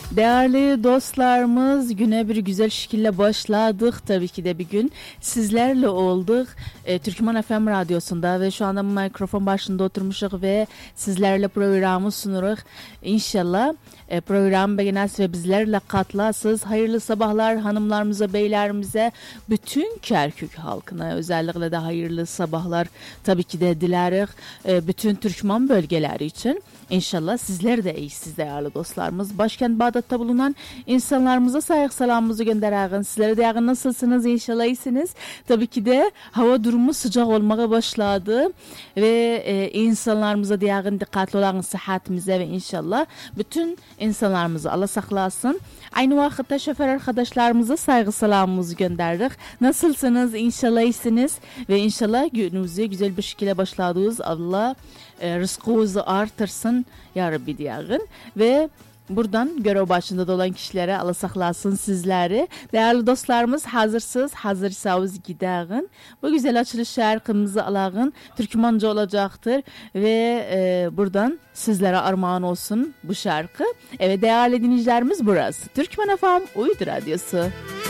Değerli dostlarımız, güne bir güzel şekilde başladık. Tabii ki de bir gün sizlerle olduk. Türkmen FM Radyosu'nda ve şu anda mikrofon başında oturmuşuz ve sizlerle programı sunuruz. İnşallah program beğenesiniz ve bizlerle katlasınız. Hayırlı sabahlar hanımlarımıza, beylerimize, bütün Kerkük halkına özellikle de hayırlı sabahlar tabii ki de dileriz. Bütün Türkmen bölgeleri için. İnşallah sizler de iyisiniz değerli dostlarımız. Başkent Bağdat'ta bulunan insanlarımıza saygı selamımızı gönderelim. Sizlere de nasılsınız? İnşallah iyisiniz. Tabii ki de hava durumu sıcak olmaya başladı ve insanlarımıza diyelim dikkatli olan sıhhatimize ve inşallah bütün insanlarımızı Allah saklasın. Aynı vakitte şoför arkadaşlarımıza saygı selamımızı gönderdik. Nasılsınız? İnşallah iyisiniz ve inşallah gününüzü güzel bir şekilde başladınız. Allah rızkınızı artırsın ya Rabbi diyelim ve buradan görev başında olan kişilere Allah saklasın sizleri. Değerli dostlarımız hazırsınız. Hazırsanız gidelim. Bu güzel açılış şarkımızı alın. Türkmence olacaktır ve buradan sizlere armağan olsun bu şarkı. Evet değerli dinleyicilerimiz burası. Türkmen FM Uydu Radyosu.